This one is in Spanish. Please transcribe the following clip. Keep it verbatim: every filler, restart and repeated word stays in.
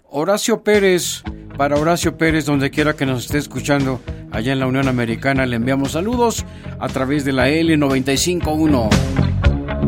Horacio Pérez, para Horacio Pérez, donde quiera que nos esté escuchando, allá en la Unión Americana, le enviamos saludos a través de la L noventa y cinco punto uno.